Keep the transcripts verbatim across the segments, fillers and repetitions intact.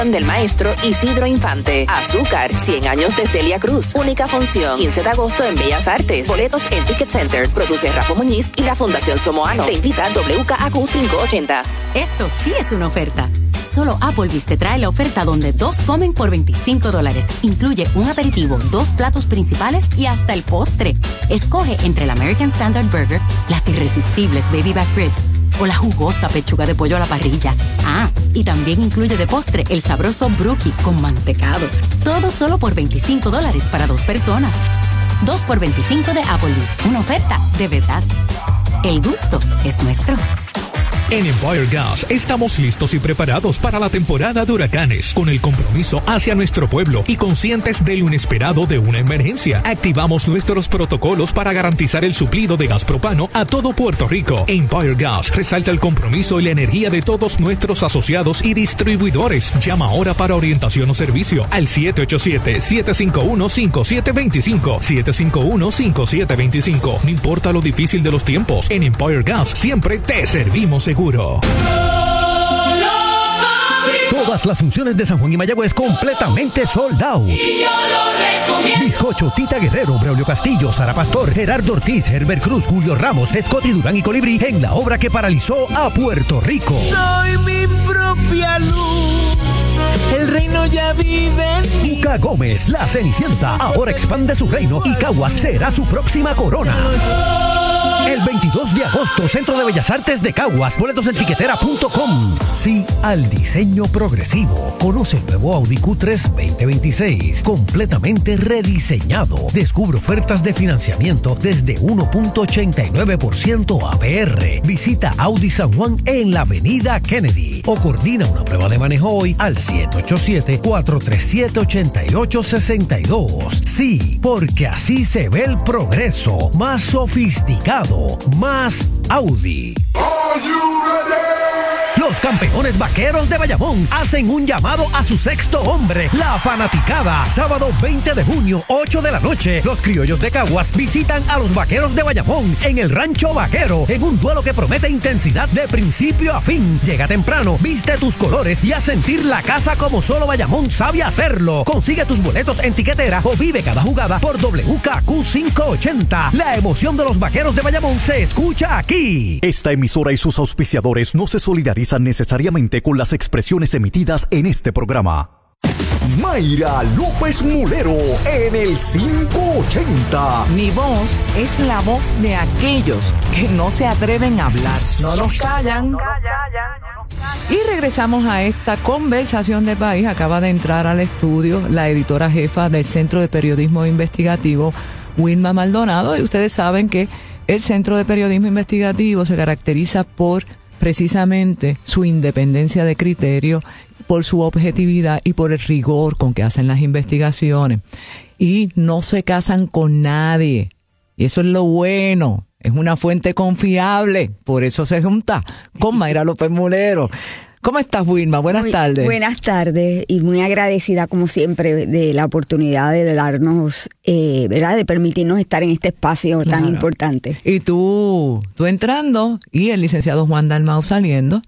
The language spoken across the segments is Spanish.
del maestro Isidro Infante. Azúcar, cien años de Celia Cruz. Única función, quince de agosto en Bellas Artes. Boletos en Ticket Center. Produce Rafa Muñiz y la Fundación Somoano. Te invita W K A Q quinientos ochenta. Esto sí es una oferta. Solo Applebee's te trae la oferta donde dos comen por veinticinco dólares. Incluye un aperitivo, dos platos principales y hasta el postre. Escoge entre el American Standard Burger, las irresistibles Baby Back Ribs o la jugosa pechuga de pollo a la parrilla. Ah, y también incluye de postre el sabroso brookie con mantecado. Todo solo por veinticinco dólares para dos personas. dos por veinticinco de Applebee's. Una oferta de verdad. El gusto es nuestro. En Empire Gas estamos listos y preparados para la temporada de huracanes, con el compromiso hacia nuestro pueblo y conscientes de lo inesperado de una emergencia. Activamos nuestros protocolos para garantizar el suplido de gas propano a todo Puerto Rico. Empire Gas resalta el compromiso y la energía de todos nuestros asociados y distribuidores. Llama ahora para orientación o servicio al siete ocho siete, siete cinco uno, cinco siete dos cinco, siete cinco uno, cinco siete dos cinco. No importa lo difícil de los tiempos, en Empire Gas siempre te servimos seguro. Todas las funciones de San Juan y Mayagüez completamente sold out. Bizcocho, Tita Guerrero, Braulio Castillo, Sara Pastor, Gerardo Ortiz, Herbert Cruz, Julio Ramos, Scotty Durán y Colibrí en la obra que paralizó a Puerto Rico. Soy mi propia luz. El reino ya vive en mí. Cuca Gómez, la Cenicienta, ahora expande su reino y Caguas será su próxima corona. El veintidós de agosto, Centro de Bellas Artes de Caguas. Boletos en tiquetera punto com. Sí al diseño progresivo. Conoce el nuevo Audi Q tres veinte veintiséis. Completamente rediseñado. Descubre ofertas de financiamiento desde uno punto ochenta y nueve por ciento A P R. Visita Audi San Juan en la avenida Kennedy. O coordina una prueba de manejo hoy al siete ocho siete, cuatro tres siete, ocho ocho seis dos. Sí, porque así se ve el progreso. Más sofisticado. Más Audi. Los campeones vaqueros de Bayamón hacen un llamado a su sexto hombre, la fanaticada. Sábado veinte de junio, ocho de la noche, los criollos de Caguas visitan a los vaqueros de Bayamón en el Rancho Vaquero, en un duelo que promete intensidad de principio a fin. Llega temprano, viste tus colores y haz sentir la casa como solo Bayamón sabe hacerlo. Consigue tus boletos en tiquetera o vive cada jugada por W K Q quinientos ochenta. La emoción de los vaqueros de Bayamón se escucha aquí. Esta emisora y sus auspiciadores no se solidarizan necesariamente con las expresiones emitidas en este programa. Mayra López Mulero en el quinientos ochenta. Mi voz es la voz de aquellos que no se atreven a hablar. No nos callan. Y regresamos a esta conversación de país. Acaba de entrar al estudio la editora jefa del Centro de Periodismo Investigativo, Wilma Maldonado. Y ustedes saben que el Centro de Periodismo Investigativo se caracteriza por precisamente su independencia de criterio, por su objetividad y por el rigor con que hacen las investigaciones. Y no se casan con nadie. Y eso es lo bueno. Es una fuente confiable. Por eso se junta con Mayra López Mulero. ¿Cómo estás, Wilma? Buenas muy, tardes. Buenas tardes y muy agradecida, como siempre, de la oportunidad de darnos, eh, ¿verdad? De permitirnos estar en este espacio claro. tan importante. Y tú, tú entrando y el licenciado Juan Dalmau saliendo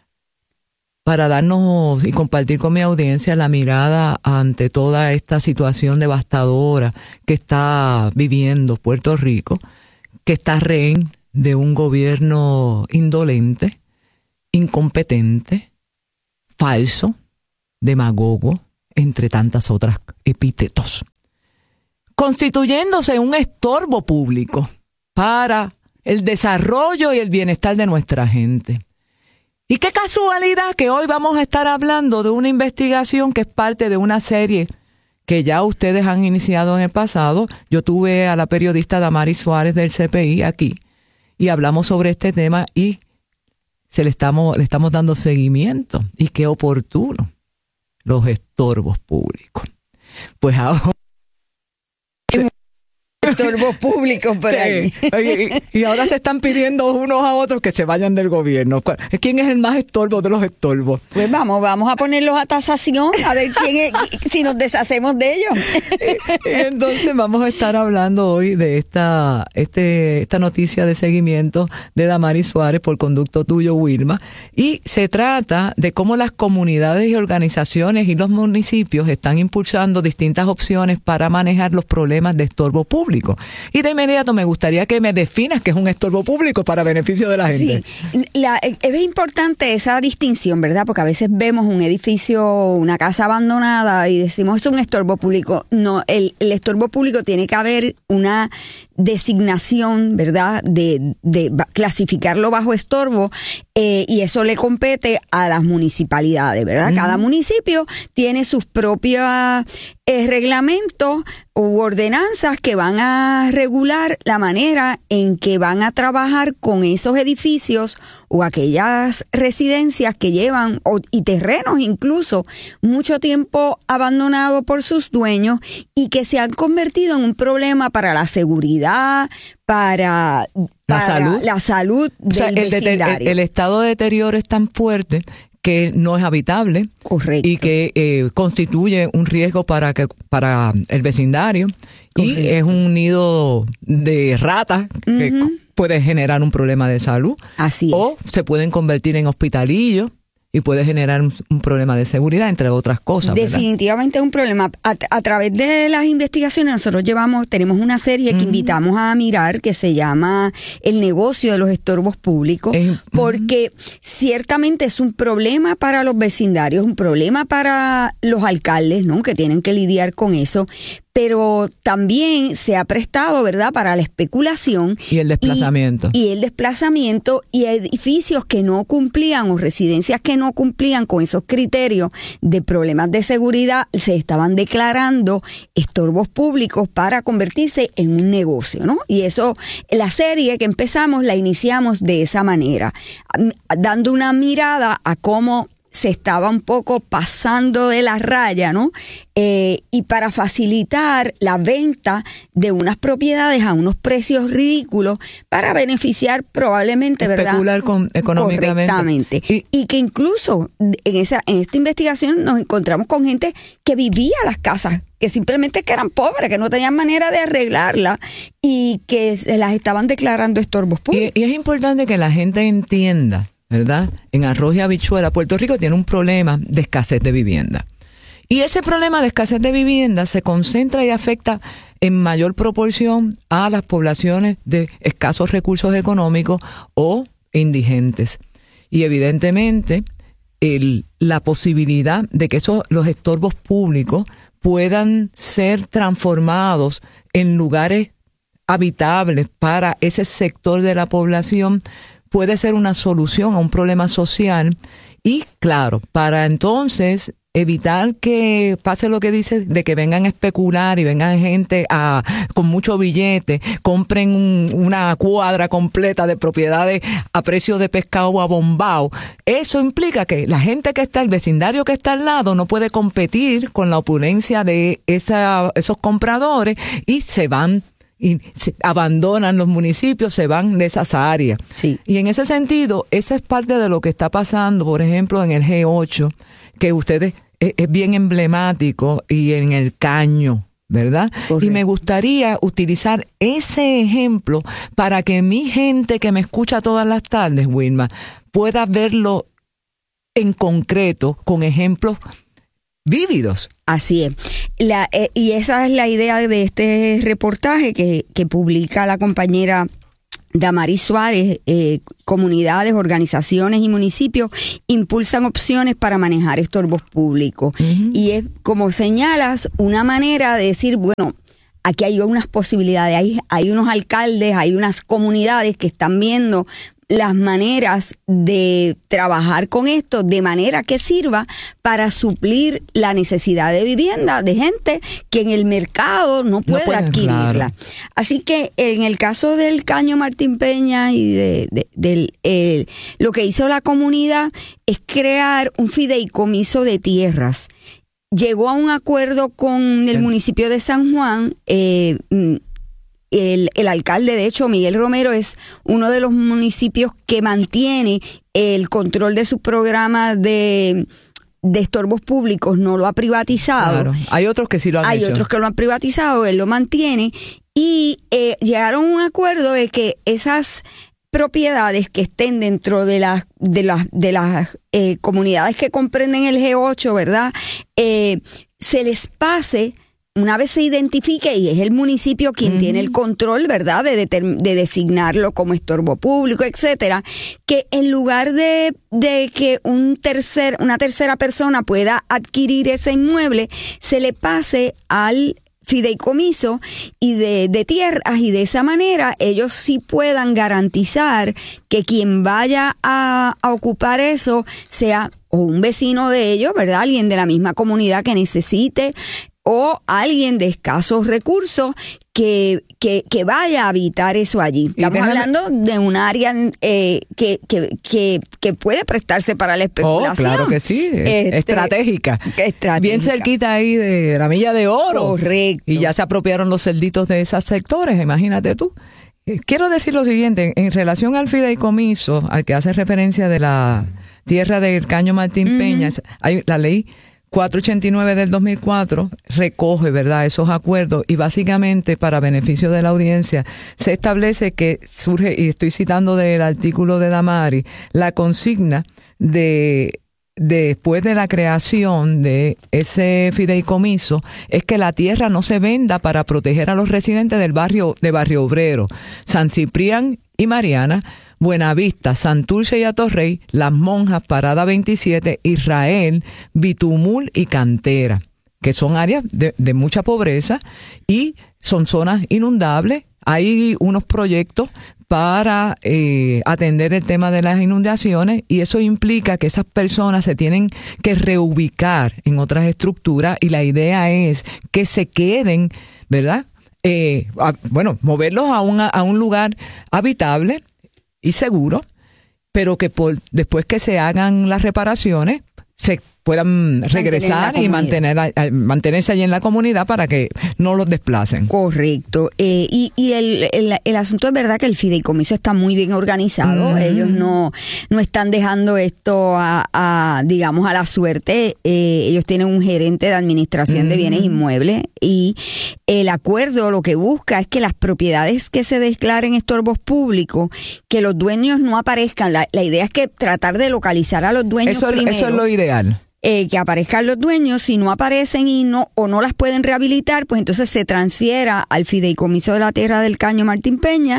para darnos y compartir con mi audiencia la mirada ante toda esta situación devastadora que está viviendo Puerto Rico, que está rehén de un gobierno indolente, incompetente, falso, demagogo, entre tantas otras epítetos, constituyéndose un estorbo público para el desarrollo y el bienestar de nuestra gente. Y qué casualidad que hoy vamos a estar hablando de una investigación que es parte de una serie que ya ustedes han iniciado en el pasado. Yo tuve a la periodista Damaris Suárez del C P I aquí y hablamos sobre este tema y se le estamos, le estamos dando seguimiento. Y qué oportuno, los estorbos públicos. Pues ahora... estorbos públicos por ahí. Y, y ahora se están pidiendo unos a otros que se vayan del gobierno. ¿Quién es el más estorbo de los estorbos? Pues vamos, vamos a ponerlos a tasación, a ver quién es, si nos deshacemos de ellos. Y entonces vamos a estar hablando hoy de esta, este, esta noticia de seguimiento de Damaris Suárez por conducto tuyo, Wilma. Y se trata de cómo las comunidades y organizaciones y los municipios están impulsando distintas opciones para manejar los problemas de estorbo público. Y de inmediato me gustaría que me definas qué es un estorbo público para beneficio de la gente. Sí, la, es importante esa distinción, ¿verdad? Porque a veces vemos un edificio, una casa abandonada y decimos es un estorbo público. No, el, el estorbo público tiene que haber una designación, ¿verdad? De, de clasificarlo bajo estorbo eh, y eso le compete a las municipalidades, ¿verdad? Uh-huh. Cada municipio tiene sus propios eh, reglamentos u ordenanzas que van a regular la manera en que van a trabajar con esos edificios o aquellas residencias que llevan o, y terrenos incluso mucho tiempo abandonados por sus dueños y que se han convertido en un problema para la seguridad, para, para la salud, la salud del o sea, el, vecindario. El, el estado de deterioro es tan fuerte que no es habitable. Correcto. Y que eh, constituye un riesgo para que para el vecindario. Correcto. Y es un nido de ratas uh-huh. que puede generar un problema de salud. Así es. O se pueden convertir en hospitalillos y puede generar un, un problema de seguridad, entre otras cosas. Definitivamente es un problema. A, a través de las investigaciones nosotros llevamos, tenemos una serie que uh-huh. invitamos a mirar que se llama El negocio de los estorbos públicos, eh, porque uh-huh. ciertamente es un problema para los vecindarios, un problema para los alcaldes, ¿no? Que tienen que lidiar con eso. Pero también se ha prestado, ¿verdad?, para la especulación. Y el desplazamiento. Y, y el desplazamiento y edificios que no cumplían o residencias que no cumplían con esos criterios de problemas de seguridad se estaban declarando estorbos públicos para convertirse en un negocio, ¿no? Y eso, la serie que empezamos la iniciamos de esa manera, dando una mirada a cómo se estaba un poco pasando de la raya, ¿no? Eh, y para facilitar la venta de unas propiedades a unos precios ridículos para beneficiar probablemente, ¿verdad? Especular con, económicamente. Correctamente. Y, y que incluso en esa en esta investigación nos encontramos con gente que vivía las casas, que simplemente que eran pobres, que no tenían manera de arreglarla y que se las estaban declarando estorbos públicos. Y, y es importante que la gente entienda, ¿verdad? En arroz y habichuela, Puerto Rico tiene un problema de escasez de vivienda. Y ese problema de escasez de vivienda se concentra y afecta en mayor proporción a las poblaciones de escasos recursos económicos o indigentes. Y evidentemente, el, la posibilidad de que esos, los estorbos públicos puedan ser transformados en lugares habitables para ese sector de la población puede ser una solución a un problema social y, claro, para entonces evitar que pase lo que dice de que vengan a especular y vengan gente a con mucho billete, compren un, una cuadra completa de propiedades a precio de pescado a bombao. Eso implica que la gente que está, el vecindario que está al lado no puede competir con la opulencia de esa, esos compradores y se van y se abandonan los municipios, se van de esas áreas. Sí. Y en ese sentido, esa es parte de lo que está pasando, por ejemplo, en el G ocho, que ustedes es, es bien emblemático, y en el Caño, ¿verdad? Correcto. Y me gustaría utilizar ese ejemplo para que mi gente que me escucha todas las tardes, Wilma, pueda verlo en concreto con ejemplos vívidos. Así es. La, eh, y esa es la idea de este reportaje que, que publica la compañera Damaris Suárez. Eh, comunidades, organizaciones y municipios impulsan opciones para manejar estorbos públicos. Uh-huh. Y es, como señalas, una manera de decir, bueno, aquí hay unas posibilidades, hay, hay unos alcaldes, hay unas comunidades que están viendo las maneras de trabajar con esto de manera que sirva para suplir la necesidad de vivienda de gente que en el mercado no puede no pueden, adquirirla. Claro. Así que en el caso del Caño Martín Peña y de, de, del el, lo que hizo la comunidad es crear un fideicomiso de tierras. Llegó a un acuerdo con el municipio de San Juan, eh, el, el alcalde, de hecho, Miguel Romero, es uno de los municipios que mantiene el control de su programa de... de estorbos públicos, no lo ha privatizado. Claro. Hay otros que sí lo han Hay hecho. otros que lo han privatizado, él lo mantiene, y eh, llegaron a un acuerdo de que esas propiedades que estén dentro de las de las de las eh, comunidades que comprenden el G ocho, ¿verdad? Eh, se les pase, una vez se identifique, y es el municipio quien uh-huh. tiene el control, ¿verdad?, de, determ- de designarlo como estorbo público, etcétera, que en lugar de, de que un tercer, una tercera persona pueda adquirir ese inmueble, se le pase al fideicomiso y de, de tierras, y de esa manera ellos sí puedan garantizar que quien vaya a, a ocupar eso sea o un vecino de ellos, ¿verdad?, alguien de la misma comunidad que necesite, o alguien de escasos recursos que, que, que vaya a habitar eso allí. Estamos déjame, hablando de un área eh, que, que, que, que puede prestarse para la especulación. Oh, claro que sí, este, estratégica. estratégica. Bien cerquita ahí de la Milla de Oro. Correcto. Y ya se apropiaron los cerditos de esos sectores, imagínate tú. Quiero decir lo siguiente, en relación al fideicomiso, al que hace referencia de la tierra del Caño Martín uh-huh. Peña, hay la ley cuatrocientos ochenta y nueve del dos mil cuatro recoge, ¿verdad?, esos acuerdos, y básicamente, para beneficio de la audiencia, se establece que surge, y estoy citando del artículo de Damari, la consigna de, de después de la creación de ese fideicomiso, es que la tierra no se venda para proteger a los residentes del barrio, de Barrio Obrero, San Ciprián y Mariana, Buenavista, Santurce y Atorrey, Las Monjas, Parada veintisiete, Israel, Bitumul y Cantera, que son áreas de, de mucha pobreza y son zonas inundables. Hay unos proyectos para eh, atender el tema de las inundaciones, y eso implica que esas personas se tienen que reubicar en otras estructuras, y la idea es que se queden, ¿verdad?, Eh, a, bueno, moverlos a un, a un lugar habitable y seguro, pero que por, después que se hagan las reparaciones, se puedan regresar y mantener mantenerse allí en la comunidad para que no los desplacen. Correcto. Eh, y y el, el, el asunto es verdad que el fideicomiso está muy bien organizado. Mm. Ellos no, no están dejando esto a, a digamos, a la suerte. Eh, ellos tienen un gerente de administración mm. de bienes inmuebles, y el acuerdo lo que busca es que las propiedades que se declaren estorbos públicos, que los dueños no aparezcan. La, la idea es que tratar de localizar a los dueños eso, primero. Eso es lo ideal. Eh, que aparezcan los dueños. Si no aparecen y no o no las pueden rehabilitar, pues entonces se transfiera al fideicomiso de la tierra del Caño Martín Peña,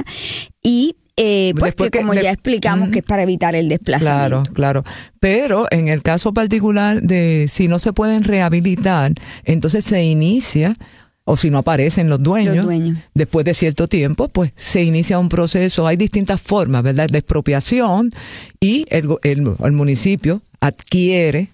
y eh, pues que, que como de, ya explicamos, mm, que es para evitar el desplazamiento. Claro, claro. Pero en el caso particular de si no se pueden rehabilitar, entonces se inicia, o si no aparecen los dueños, los dueños, después de cierto tiempo, pues se inicia un proceso. Hay distintas formas, ¿verdad?, de expropiación, y el, el, el municipio adquiere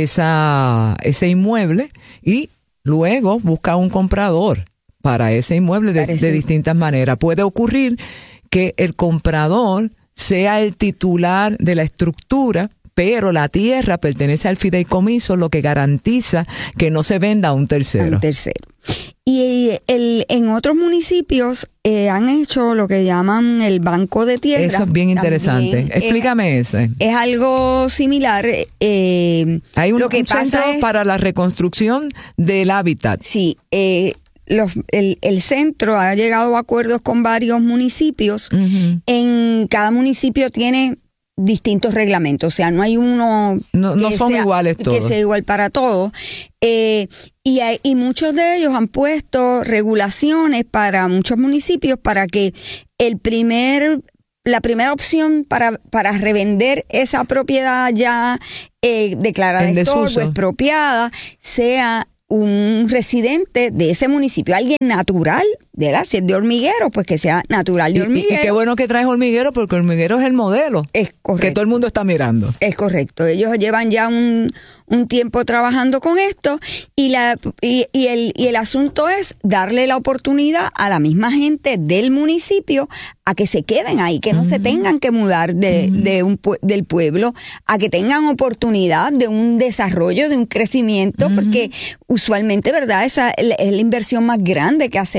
esa ese inmueble y luego busca un comprador para ese inmueble de, de distintas maneras. Puede ocurrir que el comprador sea el titular de la estructura, pero la tierra pertenece al fideicomiso, lo que garantiza que no se venda a un tercero. A un tercero. Y el, en otros municipios eh, han hecho lo que llaman el banco de tierra. Eso es bien interesante. También Explícame es, eso. Es algo similar. Eh, Hay un, lo que un pasa centro es, para la reconstrucción del hábitat. Sí, eh, Los, el, el centro ha llegado a acuerdos con varios municipios. Uh-huh. En cada municipio tiene distintos reglamentos, o sea, no hay uno no, no que son sea, iguales todos, que sea igual para todos, eh, y, hay, y muchos de ellos han puesto regulaciones para muchos municipios para que el primer la primera opción para, para revender esa propiedad ya eh, declarada de estorbo, expropiada, sea un residente de ese municipio, alguien natural, de la si es de Hormiguero, pues que sea natural de Hormiguero. Y, y qué bueno que traes Hormiguero, porque Hormiguero es el modelo. Es correcto. Que todo el mundo está mirando. Es correcto. Ellos llevan ya un, un tiempo trabajando con esto, y la y, y el y el asunto es darle la oportunidad a la misma gente del municipio a que se queden ahí, que no uh-huh. se tengan que mudar de, uh-huh. de un del pueblo, a que tengan oportunidad de un desarrollo, de un crecimiento, uh-huh. porque usualmente, ¿verdad? Esa es la inversión más grande que hacemos los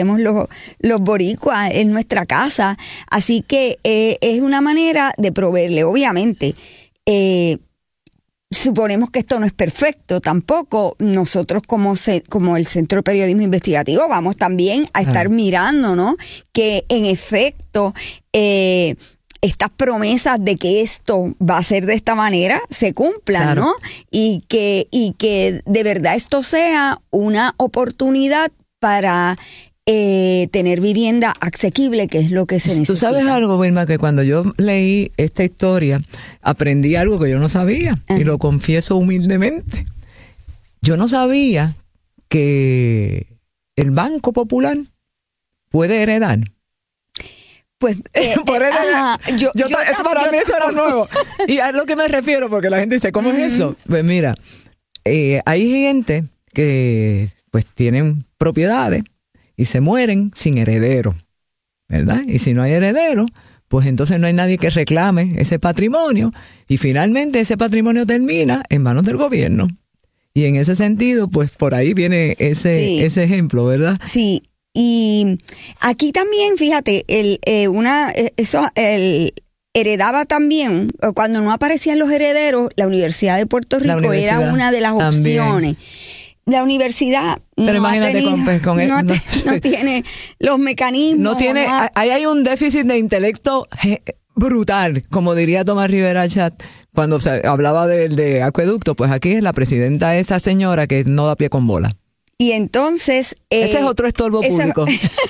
los boricuas, es nuestra casa. Así que eh, es una manera de proveerle, obviamente. Eh, Suponemos que esto no es perfecto tampoco. Nosotros como se, como el Centro de Periodismo Investigativo vamos también a estar ah. mirando, ¿no? Que en efecto eh, estas promesas de que esto va a ser de esta manera se cumplan, claro. ¿no? Y que, y que de verdad esto sea una oportunidad para Eh, tener vivienda asequible, que es lo que se necesita. Tú sabes algo, Wilma, que cuando yo leí esta historia, aprendí algo que yo no sabía, Ajá. y lo confieso humildemente. Yo no sabía que el Banco Popular puede heredar. Pues, eh, Por eh, ajá, yo, yo, yo, eso para yo, mí eso era nuevo. Y a lo que me refiero, porque la gente dice, ¿cómo uh-huh. es eso? Pues mira, eh, hay gente que pues tienen propiedades y se mueren sin heredero, ¿verdad? Y si no hay heredero, pues entonces no hay nadie que reclame ese patrimonio y finalmente ese patrimonio termina en manos del gobierno. Y en ese sentido, pues por ahí viene ese, sí. ese ejemplo, ¿verdad? Sí, y aquí también, fíjate, el, eh, una, eso, el... heredaba también, cuando no aparecían los herederos, la Universidad de Puerto Rico era una de las también. opciones. La universidad Pero no, imagínate ha tenido, con, con el, no, no, te, no tiene los mecanismos. No tiene, no ha, ahí hay un déficit de intelecto brutal, como diría Tomás Rivera Chat cuando se hablaba del de acueducto, pues aquí es la presidenta esa señora que no da pie con bola. Y entonces... Eh, Ese es otro estorbo esa, público.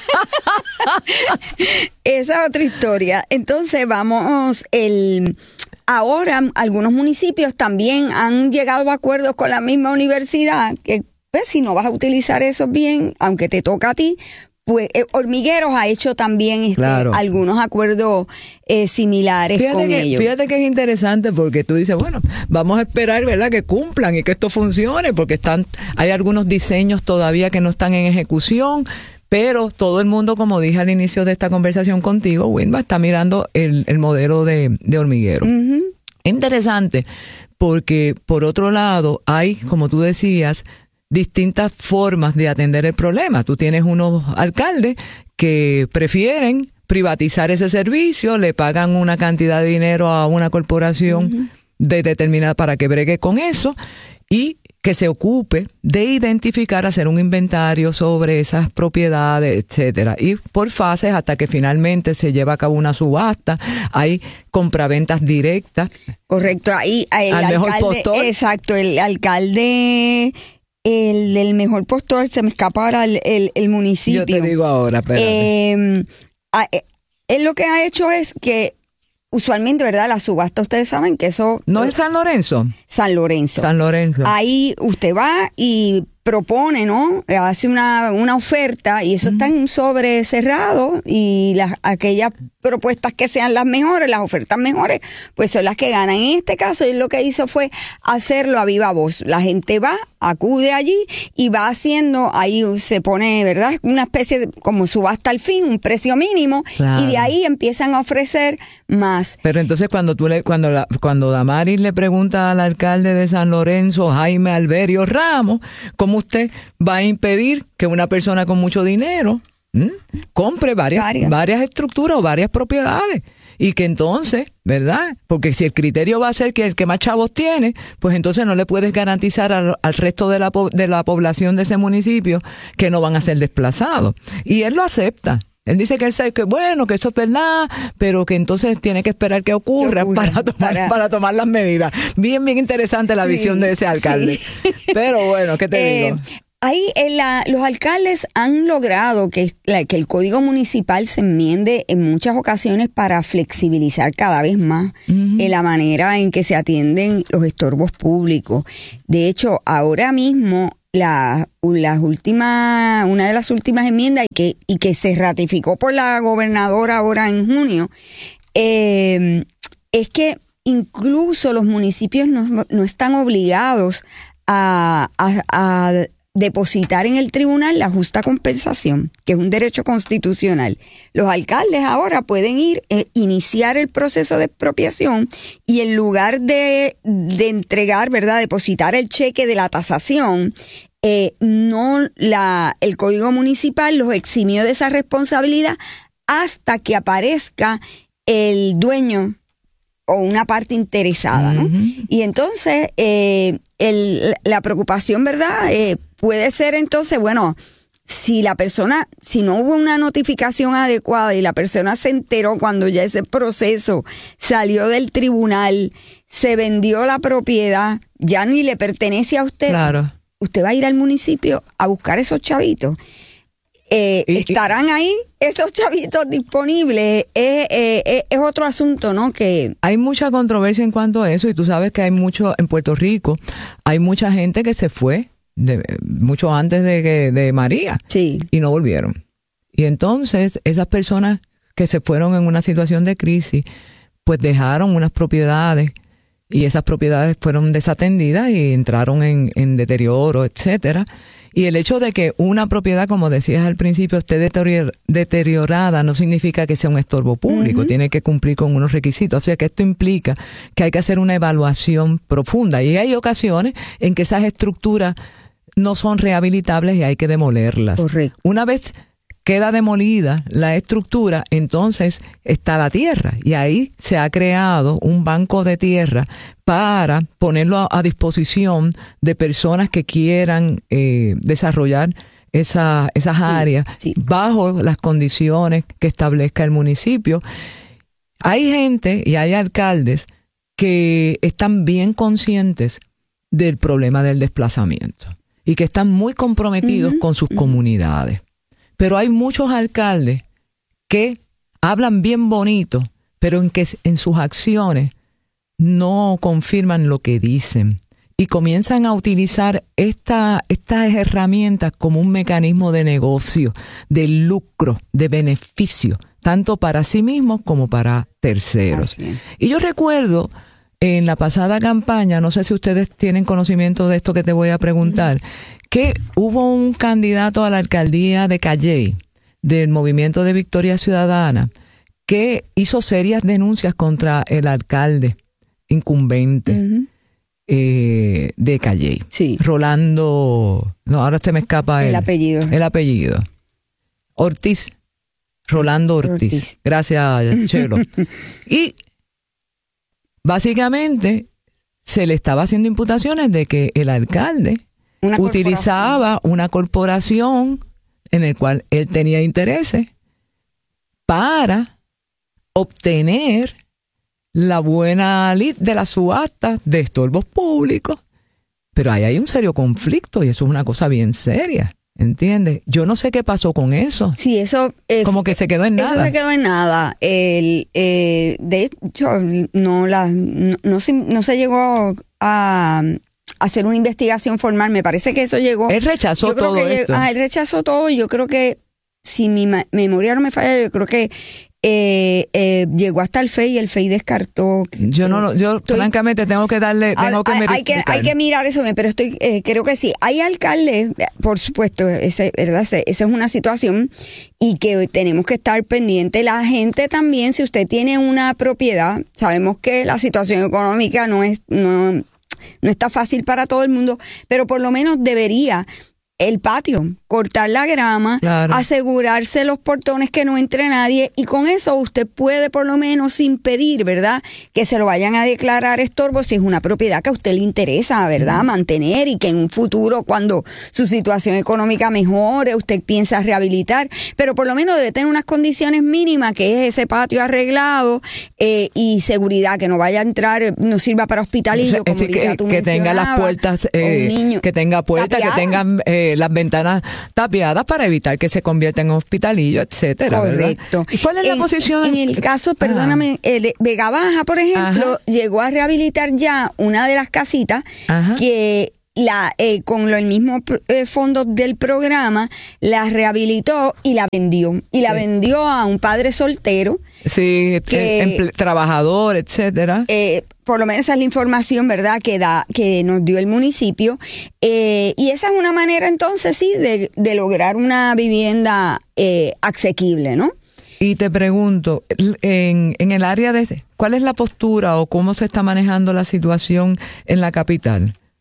Esa es otra historia. Entonces vamos, el... Ahora algunos municipios también han llegado a acuerdos con la misma universidad que pues, si no vas a utilizar eso bien, aunque te toca a ti, pues eh, Hormigueros ha hecho también este, claro. algunos acuerdos eh, similares fíjate con que, ellos. Fíjate que es interesante porque tú dices, bueno, vamos a esperar, ¿verdad?, que cumplan y que esto funcione porque están, hay algunos diseños todavía que no están en ejecución. Pero todo el mundo, como dije al inicio de esta conversación contigo, Wilma, está mirando el, el modelo de, de Hormiguero. Uh-huh. Interesante, porque por otro lado hay, como tú decías, distintas formas de atender el problema. Tú tienes unos alcaldes que prefieren privatizar ese servicio, le pagan una cantidad de dinero a una corporación uh-huh. de determinada para que bregue con eso y que se ocupe de identificar, hacer un inventario sobre esas propiedades, etcétera, y por fases hasta que finalmente se lleva a cabo una subasta, hay compraventas directas. Correcto, ahí el al alcalde, mejor postor. Exacto, el alcalde, el del mejor postor, se me escapa ahora el, el, el municipio. Yo te digo ahora, espérate. Eh, él lo que ha hecho es que usualmente, ¿verdad? La subasta, ustedes saben que eso... ¿No es San Lorenzo? San Lorenzo. San Lorenzo. Ahí usted va y propone, ¿no? Hace una, una oferta y eso uh-huh. está en un sobre cerrado y las aquellas propuestas que sean las mejores, las ofertas mejores, pues son las que ganan. En este caso, él lo que hizo fue hacerlo a viva voz. La gente va, acude allí y va haciendo, ahí se pone, ¿verdad? Una especie de, como subasta al fin, un precio mínimo, claro. y de ahí empiezan a ofrecer más. Pero entonces cuando tú le, cuando la, cuando Damaris le pregunta al alcalde de San Lorenzo, Jaime Alberio Ramos, ¿cómo usted va a impedir que una persona con mucho dinero ¿Mm? compre varias, varias varias estructuras o varias propiedades? Y que entonces, ¿verdad? Porque si el criterio va a ser que el que más chavos tiene, pues entonces no le puedes garantizar al, al resto de la, de la población de ese municipio que no van a ser desplazados. Y él lo acepta. Él dice que él sabe que bueno, que eso es verdad, pero que entonces tiene que esperar que ocurra, ocurra para, tomar, para... para tomar las medidas. Bien, bien interesante la sí, visión de ese alcalde. Sí. Pero bueno, ¿qué te eh, digo? Ahí en la, los alcaldes han logrado que, la, que el Código Municipal se enmiende en muchas ocasiones para flexibilizar cada vez más uh-huh. en la manera en que se atienden los estorbos públicos. De hecho, ahora mismo la, las últimas, una de las últimas enmiendas y que, y que se ratificó por la gobernadora ahora en junio, eh, es que incluso los municipios no, no están obligados a, a, a depositar en el tribunal la justa compensación, que es un derecho constitucional. Los alcaldes ahora pueden ir, eh, iniciar el proceso de expropiación y en lugar de, de entregar, ¿verdad?, depositar el cheque de la tasación, eh, no la el Código Municipal los eximió de esa responsabilidad hasta que aparezca el dueño o una parte interesada, ¿no? Uh-huh. Y entonces eh, el, la preocupación, ¿verdad? Eh, puede ser entonces, bueno, si la persona, si no hubo una notificación adecuada y la persona se enteró cuando ya ese proceso salió del tribunal, se vendió la propiedad, ya ni le pertenece a usted. Claro. Usted va a ir al municipio a buscar esos chavitos. Eh, y, ¿Estarán y, ahí esos chavitos disponibles? Eh, eh, eh, es otro asunto, ¿no? Que hay mucha controversia en cuanto a eso, y tú sabes que hay mucho, en Puerto Rico, hay mucha gente que se fue De, mucho antes de, que, de María, sí, y no volvieron. Y entonces esas personas que se fueron en una situación de crisis, pues dejaron unas propiedades, y esas propiedades fueron desatendidas y entraron en, en deterioro, etcétera. Y el hecho de que una propiedad, como decías al principio, esté deterior, deteriorada no significa que sea un estorbo público, uh-huh. Tiene que cumplir con unos requisitos. O sea que esto implica que hay que hacer una evaluación profunda, y hay ocasiones en que esas estructuras no son rehabilitables y hay que demolerlas. Correcto. Una vez queda demolida la estructura, entonces está la tierra, y ahí se ha creado un banco de tierra para ponerlo a, a disposición de personas que quieran eh, desarrollar esa, esas sí, áreas sí. bajo las condiciones que establezca el municipio. Hay gente y hay alcaldes que están bien conscientes del problema del desplazamiento y que están muy comprometidos uh-huh, con sus uh-huh. comunidades. Pero hay muchos alcaldes que hablan bien bonito, pero en que en sus acciones no confirman lo que dicen, y comienzan a utilizar esta, estas herramientas como un mecanismo de negocio, de lucro, de beneficio, tanto para sí mismos como para terceros. Y yo recuerdo en la pasada campaña, no sé si ustedes tienen conocimiento de esto que te voy a preguntar, que hubo un candidato a la alcaldía de Calley, del Movimiento de Victoria Ciudadana, que hizo serias denuncias contra el alcalde incumbente uh-huh. eh, de Calley. Sí. Rolando, no, ahora se me escapa el, el apellido. El apellido. Ortiz. Rolando Ortiz. Ortiz. Gracias, Chelo. Y básicamente se le estaba haciendo imputaciones de que el alcalde una utilizaba una corporación en el cual él tenía intereses para obtener la buena lid de la subasta de estorbos públicos. Pero ahí hay un serio conflicto, y eso es una cosa bien seria, ¿entiendes? Yo no sé qué pasó con eso. Sí, eso... Eh, Como que se quedó en nada. Eso se quedó en nada. El, eh, de hecho, no, la, no, no, se, no se llegó a... hacer una investigación formal. Me parece que eso llegó... Él rechazó todo que esto. Llegó, ah, él rechazó todo, y yo creo que, si mi ma- memoria no me falla, yo creo que eh, eh, llegó hasta el F E I y el F E I descartó. Yo no, yo estoy, francamente tengo que darle, tengo que hay, hay que hay que mirar eso, pero estoy, eh, creo que sí. Hay alcaldes, por supuesto, ese, ¿verdad? Esa es una situación, y que tenemos que estar pendiente. La gente también, si usted tiene una propiedad, sabemos que la situación económica no es, no No está fácil para todo el mundo, pero por lo menos debería el patio, cortar la grama, claro. asegurarse los portones que no entre nadie, y con eso usted puede por lo menos impedir, ¿verdad?, que se lo vayan a declarar estorbo si es una propiedad que a usted le interesa, ¿verdad?, mm. mantener, y que en un futuro, cuando su situación económica mejore, usted piensa rehabilitar, pero por lo menos debe tener unas condiciones mínimas, que es ese patio arreglado eh, y seguridad, que no vaya a entrar, no sirva para hospitalillo, como sí, que, tú que tenga las puertas, eh, que tenga puertas, que tengan eh, las ventanas tapiadas para evitar que se convierta en hospitalillo, etcétera. Correcto. ¿Y cuál es la en, posición? En el caso, perdóname, eh, de Vega Baja, por ejemplo, Ajá. llegó a rehabilitar ya una de las casitas Ajá. que la eh, con lo, el mismo eh, fondo del programa la rehabilitó y la vendió. Y la sí. vendió a un padre soltero. Sí, que, emple- trabajador, etcétera. Eh, por lo menos esa es la información, ¿verdad?, que da, que nos dio el municipio. Eh, y esa es una manera, entonces, sí, de, de lograr una vivienda eh, asequible, ¿no? Y te pregunto, en, en el área de... ¿Cuál es la postura o cómo se está manejando la situación en la capital?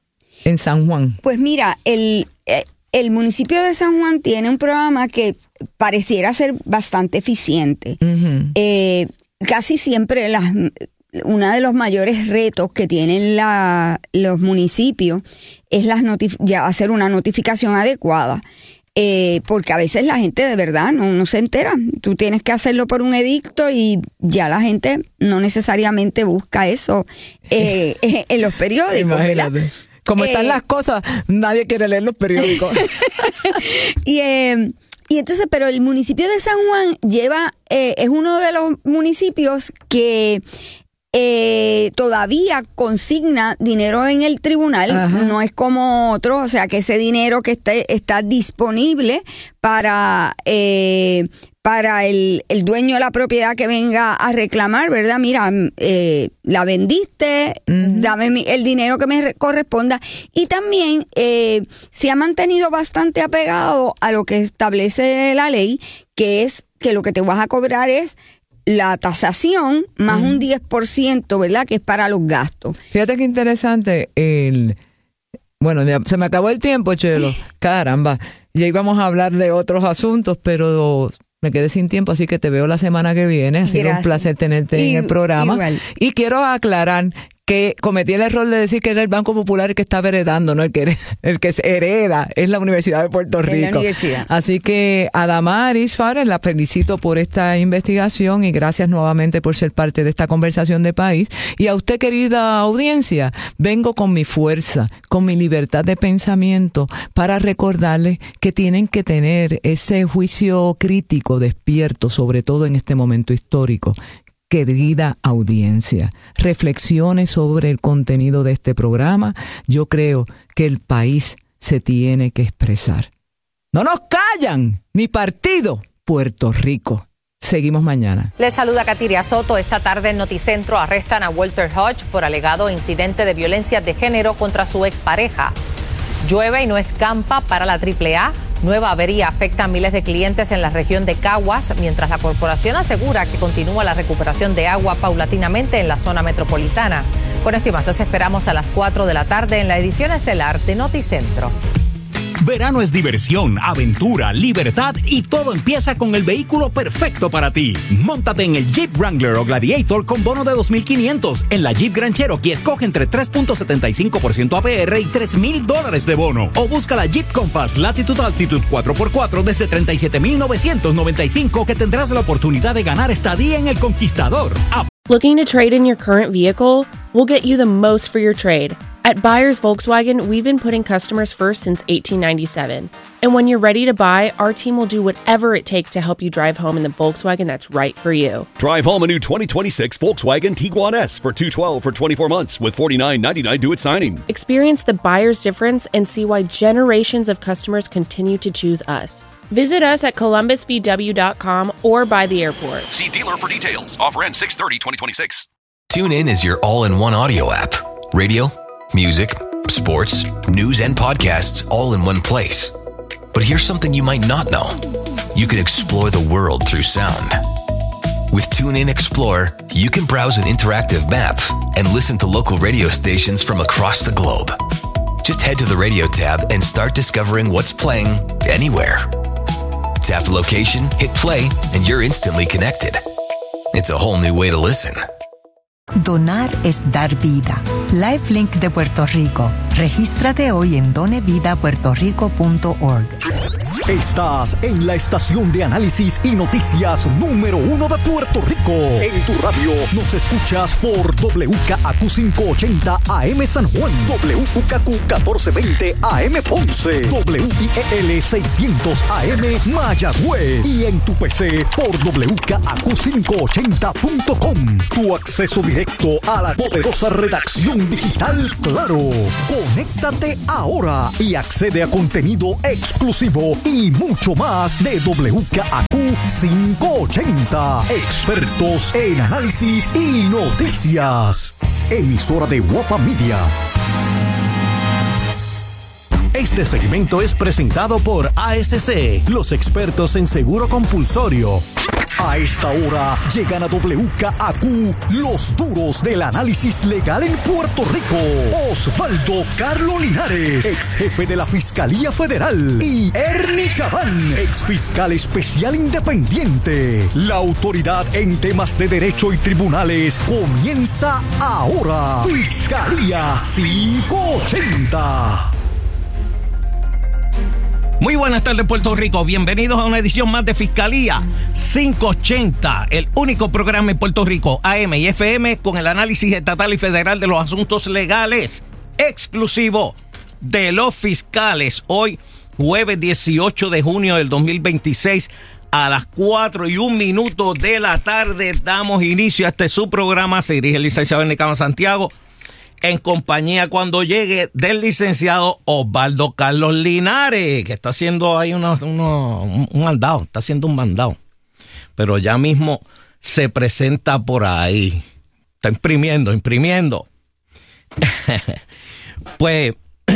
en San Juan? Pues mira, el, el municipio de San Juan tiene un programa que pareciera ser bastante eficiente. Uh-huh. Eh, casi siempre las... Uno de los mayores retos que tienen la, los municipios es las notif- ya hacer una notificación adecuada, eh, porque a veces la gente de verdad no, no se entera. Tú tienes que hacerlo por un edicto y ya la gente no necesariamente busca eso eh, en los periódicos. Imagínate. ¿Verdad? Como están eh, las cosas, nadie quiere leer los periódicos. y eh, Y entonces, pero el municipio de San Juan lleva, eh, es uno de los municipios que eh, todavía consigna dinero en el tribunal. Ajá. No es como otros, o sea que ese dinero que está, está disponible para eh, para el, el dueño de la propiedad que venga a reclamar, ¿verdad? Mira, eh, la vendiste, uh-huh. dame mi, el dinero que me corresponda. Y también eh, se ha mantenido bastante apegado a lo que establece la ley, que es que lo que te vas a cobrar es la tasación más uh-huh. un diez por ciento, ¿verdad? Que es para los gastos. Fíjate qué interesante. El, bueno, ya se me acabó el tiempo, Chelo. Caramba. Ya íbamos a hablar de otros asuntos, pero me quedé sin tiempo, así que te veo la semana que viene. Ha sido Gracias. un placer tenerte y, en el programa. Igual. Y quiero aclarar que cometí el error de decir que era el Banco Popular el que estaba heredando, no el que el que se hereda, es la Universidad de Puerto Rico. La universidad. Así que a Damaris Fares la felicito por esta investigación y gracias nuevamente por ser parte de esta conversación de país. Y a usted, querida audiencia, vengo con mi fuerza, con mi libertad de pensamiento para recordarles que tienen que tener ese juicio crítico despierto, sobre todo en este momento histórico. Querida audiencia, reflexione sobre el contenido de este programa. Yo creo que el país se tiene que expresar. ¡No nos callan! Mi partido, Puerto Rico. Seguimos mañana. Les saluda Katiria Soto. Esta tarde en Noticentro arrestan a Walter Hodge por alegado incidente de violencia de género contra su expareja. Llueve y no escampa para la triple A. Nueva avería afecta a miles de clientes en la región de Caguas, mientras la corporación asegura que continúa la recuperación de agua paulatinamente en la zona metropolitana. Con esto y más, los esperamos a las cuatro de la tarde en la edición estelar de Noticentro. Verano es diversión, aventura, libertad y todo empieza con el vehículo perfecto para ti. Móntate en el Jeep Wrangler o Gladiator con bono de dos mil quinientos. En la Jeep Grand Cherokee escoge entre tres punto setenta y cinco por ciento A P R y tres mil dólares de bono. O busca la Jeep Compass Latitude Altitude cuatro por cuatro desde treinta y siete mil novecientos noventa y cinco que tendrás la oportunidad de ganar estadía en el Conquistador. A- Looking to trade in your current vehicle? We'll get you the most for your trade. At Buyers Volkswagen, we've been putting customers first since eighteen ninety-seven. And when you're ready to buy, our team will do whatever it takes to help you drive home in the Volkswagen that's right for you. Drive home a new twenty twenty-six Volkswagen Tiguan S for two hundred twelve dollars for twenty-four months with forty-nine ninety-nine due at signing. Experience the buyer's difference and see why generations of customers continue to choose us. Visit us at columbus v w dot com or by the airport. See dealer for details. Offer ends six thirty twenty twenty-six. TuneIn is your all-in-one audio app. Radio, music, sports, news, and podcasts all in one place. But here's something you might not know. You can explore the world through sound. With TuneIn Explorer, you can browse an interactive map and listen to local radio stations from across the globe. Just head to the radio tab and start discovering what's playing anywhere. Tap the location, hit play, and you're instantly connected. It's a whole new way to listen. Donar es dar vida. LifeLink de Puerto Rico. Regístrate hoy en done vida puerto rico punto org. Estás en la estación de análisis y noticias número uno de Puerto Rico. En tu radio nos escuchas por W K A Q quinientos ochenta A M San Juan, W K A Q catorce veinte A M Ponce, W I E L seiscientos A M Mayagüez y en tu P C por W K A Q quinientos ochenta punto com. Tu acceso directo a la poderosa redacción digital Claro. Conéctate ahora y accede a contenido exclusivo y mucho más de W K A Q quinientos ochenta. Expertos en análisis y noticias. Emisora de Guapa Media. Este segmento es presentado por A S C, los expertos en seguro compulsorio. A esta hora llegan a W K A Q los duros del análisis legal en Puerto Rico. Osvaldo Carlos Linares, ex jefe de la Fiscalía Federal, y Ernie Cabán, ex fiscal especial independiente. La autoridad en temas de derecho y tribunales comienza ahora. Fiscalía quinientos ochenta. Muy buenas tardes, Puerto Rico. Bienvenidos a una edición más de Fiscalía quinientos ochenta, el único programa en Puerto Rico, A M y F M, con el análisis estatal y federal de los asuntos legales, exclusivo de los fiscales. Hoy, jueves dieciocho de junio del dos mil veintiséis, a las cuatro y un minuto de la tarde, damos inicio a este su programa. Se dirige el licenciado Ernie Cabán Santiago, en compañía, cuando llegue, del licenciado Osvaldo Carlos Linares, que está haciendo ahí uno, uno, un mandado, está haciendo un mandado. Pero ya mismo se presenta por ahí. Está imprimiendo, imprimiendo. Pues,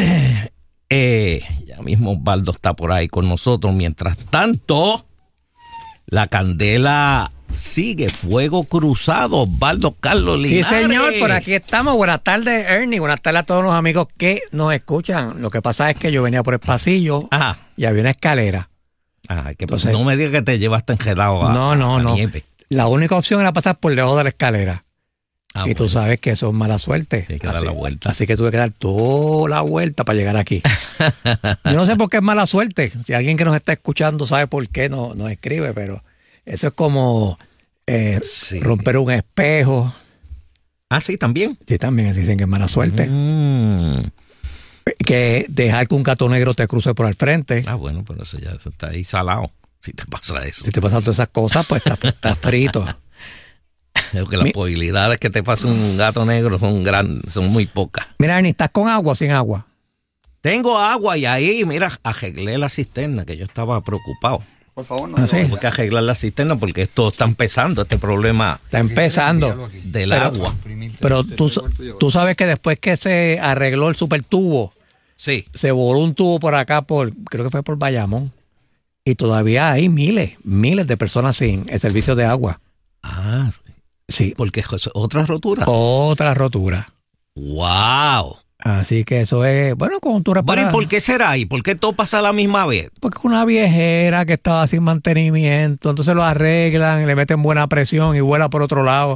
eh, ya mismo Osvaldo está por ahí con nosotros. Mientras tanto, la candela sigue, fuego cruzado. Osvaldo Carlos Linares. Sí, señor, por aquí estamos. Buenas tardes, Ernie. Buenas tardes a todos los amigos que nos escuchan. Lo que pasa es que yo venía por el pasillo. Ajá. Y había una escalera. Ajá, que Entonces, no me digas que te llevaste enredado a, no, no, a no. nieve. La única opción era pasar por debajo de la escalera. Ah, y bueno, tú sabes que eso es mala suerte. Sí, hay que dar la vuelta. Así que tuve que dar toda la vuelta para llegar aquí. Yo no sé por qué es mala suerte. Si alguien que nos está escuchando sabe por qué, no, nos escribe, pero eso es como eh, sí. romper un espejo. Ah, sí, también. Sí, también dicen que es mala suerte. Mm. Que dejar que un gato negro te cruce por el frente. Ah, bueno, pero eso ya eso está ahí salado. Si te pasa eso. Si te pasan todas esas cosas, pues estás está frito. Porque las Mi... posibilidades que te pase un gato negro son grandes, son muy pocas. Mira, Ernie, ¿estás con agua o sin agua? Tengo agua y ahí, mira, arreglé la cisterna, que yo estaba preocupado. Por favor, no. ¿Ah, sí? Tengo que arreglar la cisterna porque esto está empezando, este problema. Está empezando. Del pero, agua. Pero tú, tú sabes que después que se arregló el supertubo, sí, se voló un tubo por acá, por creo que fue por Bayamón. Y todavía hay miles, miles de personas sin el servicio de agua. Ah, sí. Porque es otra rotura. Otra rotura. ¡Wow! Así que eso es, bueno, como tú reparas. Bueno, ¿y por qué será ahí? ¿Por qué todo pasa a la misma vez? Porque es una viejera que estaba sin mantenimiento, entonces lo arreglan, le meten buena presión y vuela por otro lado.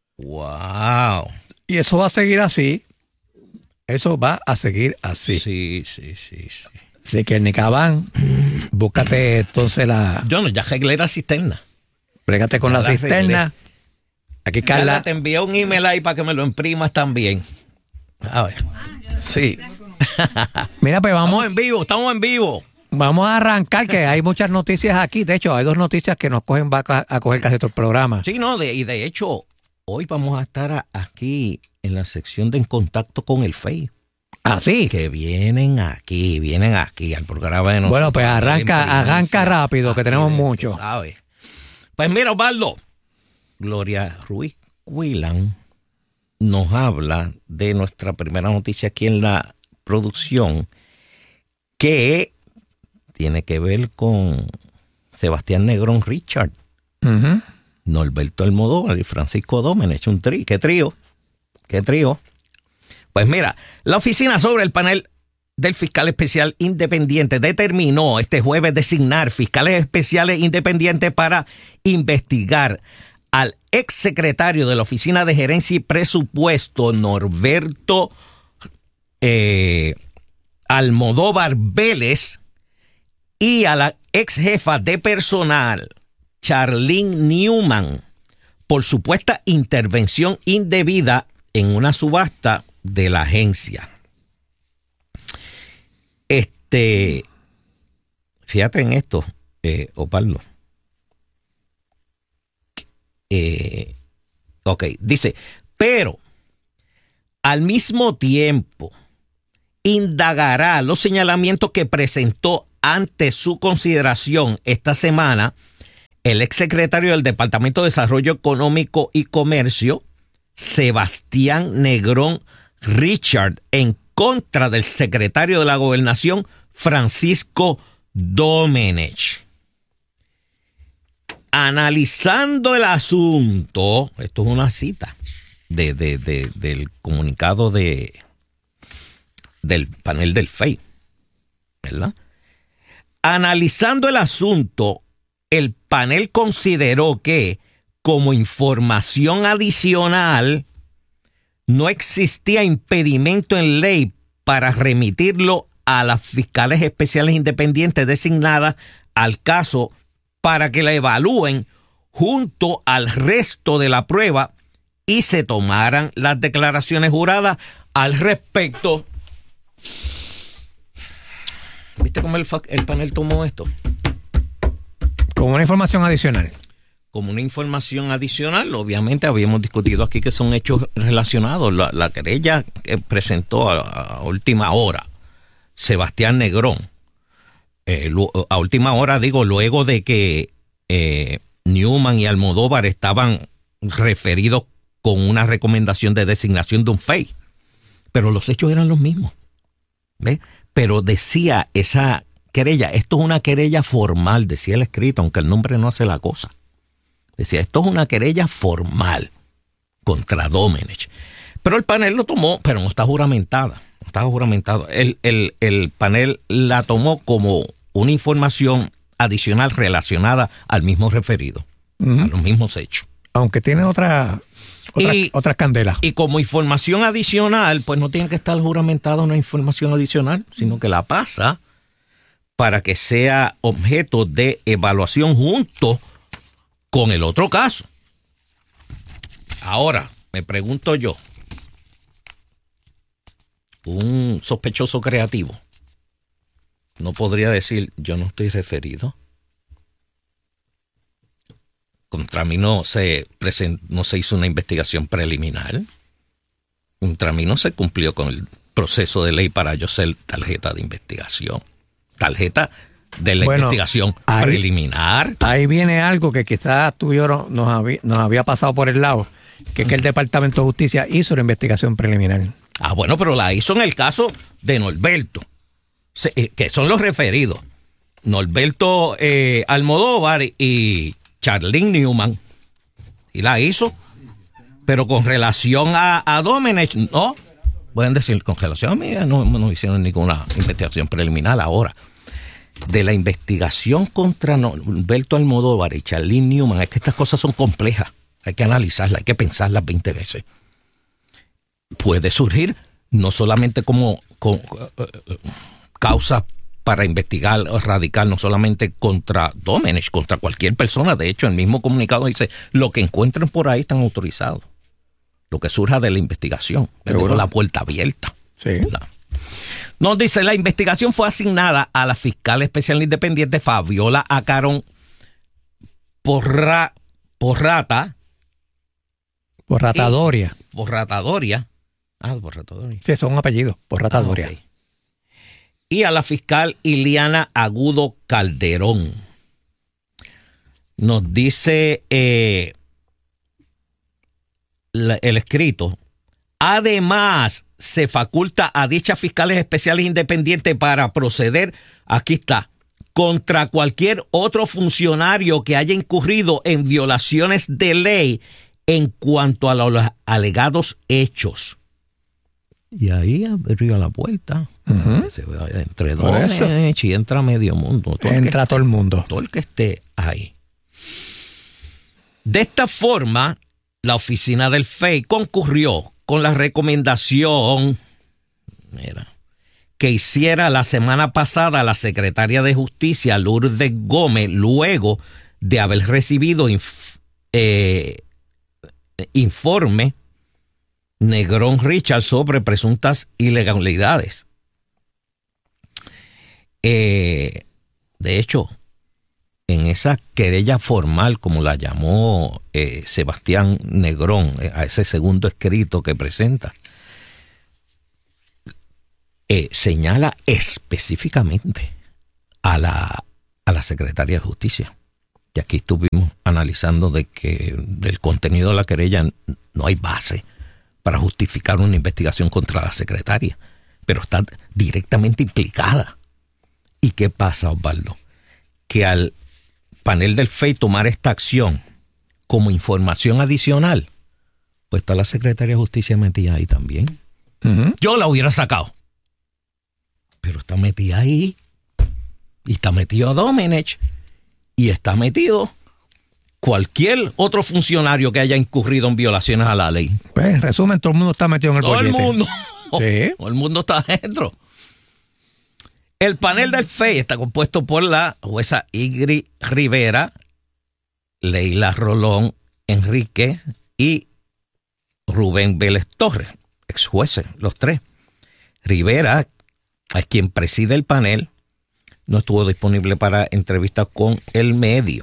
¡Wow! Y eso va a seguir así. Eso va a seguir así. Sí, sí, sí, sí. Así que, Ernie Cabán, búscate entonces la... Yo no, ya arreglé la cisterna. Brégate con ya la, la cisterna. Aquí Carla... Ya te envié un email ahí para que me lo imprimas también. A ver. Sí. Mira, pues vamos... Estamos en vivo, estamos en vivo. Vamos a arrancar, que hay muchas noticias aquí. De hecho, hay dos noticias que nos cogen va a, a coger casi todo el programa. Sí, no, de, y de hecho, hoy vamos a estar a, aquí en la sección de En Contacto con el F E I. Ah, sí. Que vienen aquí, vienen aquí al programa de nosotros. Bueno, pues arranca, arranca rápido, que tenemos mucho. ¿Sabes? Pues mira, Osvaldo, Gloria Ruiz Quillan nos habla de nuestra primera noticia aquí en la producción, que tiene que ver con Sebastián Negrón Richard, uh-huh. Norberto Almodóvar y Francisco Domenech. Un trío. ¿Qué trío? ¿Qué trío? Pues mira, la oficina sobre el panel del fiscal especial independiente determinó este jueves designar fiscales especiales independientes para investigar al exsecretario de la Oficina de Gerencia y Presupuesto, Norberto eh, Almodóvar Vélez, y a la ex jefa de personal, Charlene Newman, por supuesta intervención indebida en una subasta de la agencia. Este, fíjate en esto, eh, Osvaldo. Eh, ok, dice, pero al mismo tiempo indagará los señalamientos que presentó ante su consideración esta semana el exsecretario del Departamento de Desarrollo Económico y Comercio, Sebastián Negrón Richard, en contra del secretario de la Gobernación, Francisco Domenech. analizando el asunto, esto es una cita de, de, de, del comunicado de del panel del F E I, ¿verdad? Analizando el asunto, el panel consideró que, como información adicional, no existía impedimento en ley para remitirlo a las fiscales especiales independientes designadas al caso para que la evalúen junto al resto de la prueba y se tomaran las declaraciones juradas al respecto. ¿Viste cómo el, el panel tomó esto? Como una información adicional. Como una información adicional, obviamente habíamos discutido aquí que son hechos relacionados. La, la querella que presentó a, a última hora Sebastián Negrón, eh, lo, a última hora digo, luego de que eh, Newman y Almodóvar estaban referidos con una recomendación de designación de un F E I, pero los hechos eran los mismos, ¿ves? Pero decía esa querella, esto es una querella formal, decía el escrito, aunque el nombre no hace la cosa. Decía, esto es una querella formal contra Domenech. Pero el panel lo tomó, pero no está juramentada. No está juramentado. El, el, el panel la tomó como una información adicional relacionada al mismo referido, uh-huh. a los mismos hechos. Aunque tiene otra, otra, y, otras candelas. Y como información adicional, pues no tiene que estar juramentada una información adicional, sino que la pasa para que sea objeto de evaluación junto con el otro caso. Ahora, me pregunto yo, un sospechoso creativo no podría decir, yo no estoy referido. Contra mí no se, present, no se hizo una investigación preliminar. Contra mí no se cumplió con el proceso de ley para yo ser tarjeta de investigación. Tarjeta de la bueno, investigación ahí, preliminar. Ahí viene algo que quizás tú y yo nos había, nos había pasado por el lado, que es que el Departamento de Justicia hizo la investigación preliminar. Ah, bueno, pero la hizo en el caso de Norberto, que son los referidos. Norberto eh, Almodóvar y Charlene Newman. Y la hizo. Pero con relación a, a Domenech, no. Pueden decir, con relación a mí, no, no hicieron ninguna investigación preliminar ahora. De la investigación contra Norberto Almodóvar y Charlene Newman, es que estas cosas son complejas. Hay que analizarlas, hay que pensarlas veinte veces. Puede surgir no solamente como, como uh, causa para investigar o erradicar, no solamente contra Domenech, contra cualquier persona. De hecho, el mismo comunicado dice, lo que encuentren por ahí están autorizados. Lo que surja de la investigación. Pero la puerta abierta. Sí. La, Nos dice, la investigación fue asignada a la fiscal especial independiente Fabiola Acarón Porra, Porrata. Porratadoria. Y, Porratadoria. Ah, Porratadoria. Sí, son apellidos. Porratadoria. Ah, okay. Y a la fiscal Iliana Agudo Calderón. Nos dice eh, la, el escrito. Además, se faculta a dichas fiscales especiales independientes para proceder, aquí está, contra cualquier otro funcionario que haya incurrido en violaciones de ley en cuanto a los alegados hechos. Y ahí abrió la puerta. Uh-huh. Se va entre Domenech y entra medio mundo. Todo entra todo el mundo. Todo el que esté ahí. De esta forma, la oficina del F E I concurrió con la recomendación mira, que hiciera la semana pasada la secretaria de Justicia, Lourdes Gómez, luego de haber recibido inf, eh, informe Negrón Richard sobre presuntas ilegalidades. Eh, de hecho, en esa querella formal, como la llamó eh, Sebastián Negrón, eh, a ese segundo escrito que presenta, eh, señala específicamente a la, a la Secretaría de Justicia. Y aquí estuvimos analizando de que del contenido de la querella no hay base para justificar una investigación contra la secretaria, pero está directamente implicada. ¿Y qué pasa, Osvaldo? Que al panel del F E I tomara esta acción como información adicional, pues está la Secretaría de Justicia metida ahí también. Uh-huh. Yo la hubiera sacado. Pero está metida ahí. Y está metido Domenech. Y está metido cualquier otro funcionario que haya incurrido en violaciones a la ley. Pues, en resumen, todo el mundo está metido en el bollete. Todo el mundo. Sí. Todo el mundo está adentro. El panel del F E I está compuesto por la jueza Igri Rivera, Leila Rolón Enrique y Rubén Vélez Torres, ex jueces, los tres. Rivera, a quien preside el panel, no estuvo disponible para entrevistas con el medio.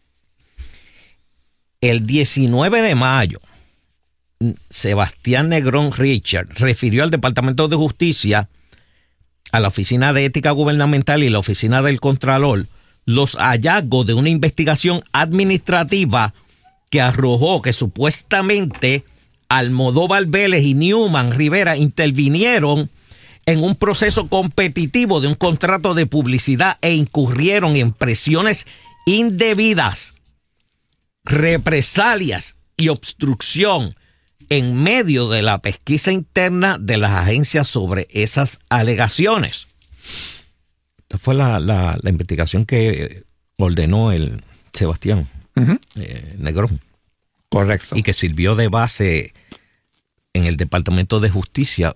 El diecinueve de mayo, Sebastián Negrón Richard refirió al Departamento de Justicia, a la Oficina de Ética Gubernamental y la Oficina del Contralor, los hallazgos de una investigación administrativa que arrojó que supuestamente Almodóvar Vélez y Newman Rivera intervinieron en un proceso competitivo de un contrato de publicidad e incurrieron en presiones indebidas, represalias y obstrucción en medio de la pesquisa interna de las agencias sobre esas alegaciones. Esta fue la, la, la investigación que ordenó el Sebastián uh-huh. eh, Negrón. Correcto. Y que sirvió de base en el Departamento de Justicia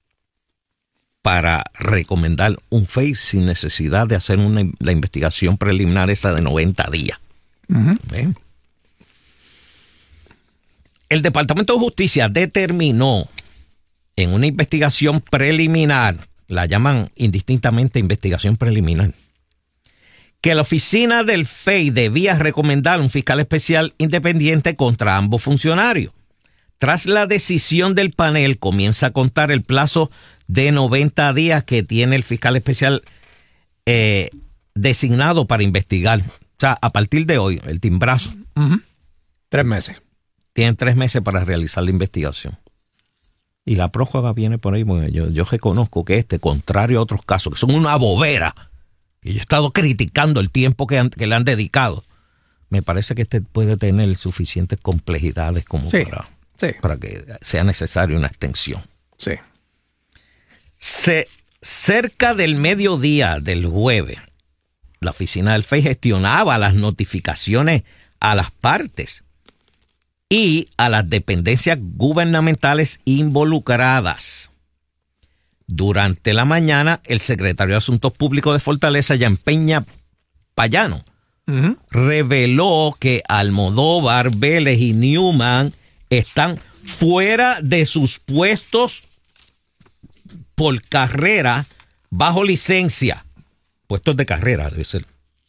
para recomendar un F E I sin necesidad de hacer una, la investigación preliminar esa de noventa días. Uh-huh. ¿Eh? El Departamento de Justicia determinó en una investigación preliminar, la llaman indistintamente investigación preliminar, que la oficina del F E I debía recomendar un fiscal especial independiente contra ambos funcionarios. Tras la decisión del panel, comienza a contar el plazo de noventa días que tiene el fiscal especial eh, designado para investigar. O sea, a partir de hoy, el timbrazo. Uh-huh. Tres meses. Tienen tres meses para realizar la investigación. Y la prófuga viene por ahí. Bueno, yo, yo reconozco que este, contrario a otros casos, que son una bobera, y yo he estado criticando el tiempo que, han, que le han dedicado, me parece que este puede tener suficientes complejidades como sí, para, sí. para que sea necesaria una extensión. Sí. Se, cerca del mediodía del jueves, la oficina del F E I gestionaba las notificaciones a las partes y a las dependencias gubernamentales involucradas. Durante la mañana, el secretario de Asuntos Públicos de Fortaleza, Jean Peña Payano, uh-huh. reveló que Almodóvar, Vélez y Newman están fuera de sus puestos por carrera bajo licencia. Puestos de carrera, debe ser.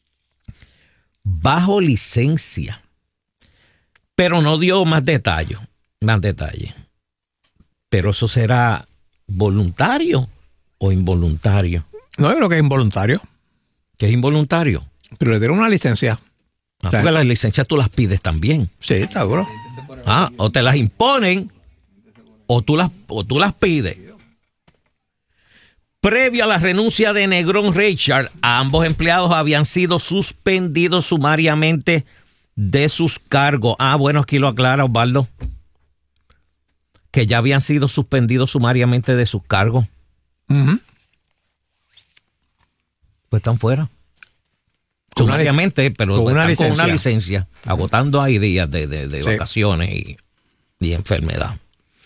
Bajo licencia. Pero no dio más detalles, más detalles. Pero eso será voluntario o involuntario. No, yo creo que es involuntario. ¿Qué es involuntario? Pero le dieron una licencia. Ah, o sea, porque las licencias tú las pides también. Sí, seguro. Ah, o te las imponen o tú las, o tú las pides. Previo a la renuncia de Negrón Richard, a ambos empleados habían sido suspendidos sumariamente de sus cargos. Ah, bueno, aquí lo aclara Osvaldo. Que ya habían sido suspendidos sumariamente de sus cargos. Uh-huh. Pues están fuera. Con sumariamente, lic- pero con una, con una licencia, agotando ahí días de, de, de sí. vacaciones y, y enfermedad.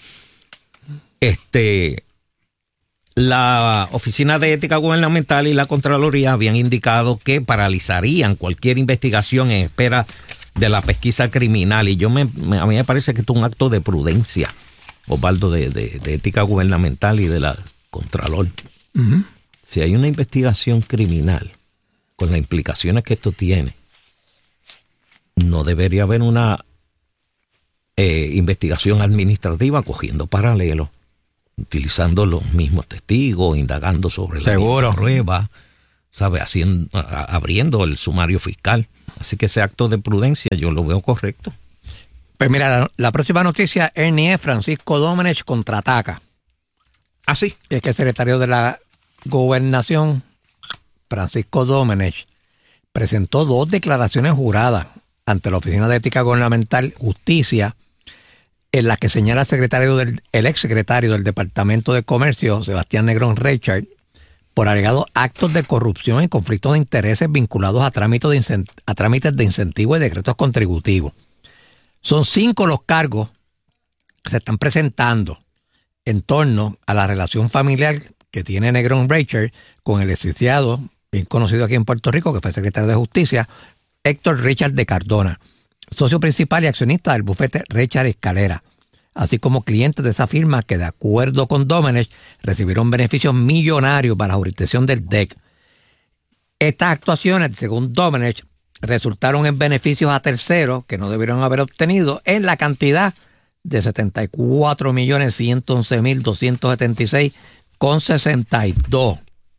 Este... La Oficina de Ética Gubernamental y la Contraloría habían indicado que paralizarían cualquier investigación en espera de la pesquisa criminal. Y yo me, me a mí me parece que esto es un acto de prudencia, Osvaldo, de, de, de ética gubernamental y de la Contralor. Uh-huh. Si hay una investigación criminal con las implicaciones que esto tiene, no debería haber una eh, investigación administrativa cogiendo paralelos, utilizando los mismos testigos, indagando sobre la misma prueba, ¿sabe? Haciendo, a, abriendo el sumario fiscal. Así que ese acto de prudencia yo lo veo correcto. Pues mira, la, la próxima noticia, Ernie Francisco Domenech contraataca. ¿Ah, sí? Es que el secretario de la Gobernación, Francisco Domenech, presentó dos declaraciones juradas ante la Oficina de Ética Gubernamental Justicia, en las que señala el secretario del, el exsecretario del Departamento de Comercio, Sebastián Negrón Reichard, por alegados actos de corrupción y conflictos de intereses vinculados a trámites de, incent- a trámites de incentivos y decretos contributivos. Son cinco los cargos que se están presentando en torno a la relación familiar que tiene Negrón Reichard con el licenciado, bien conocido aquí en Puerto Rico, que fue secretario de Justicia, Héctor Richard de Cardona, socio principal y accionista del bufete Richard Escalera, así como clientes de esa firma que, de acuerdo con Domenech, recibieron beneficios millonarios para la jurisdicción del D E C. Estas actuaciones, según Domenech, resultaron en beneficios a terceros que no debieron haber obtenido en la cantidad de setenta y cuatro millones ciento once mil doscientos setenta y seis con sesenta y dos.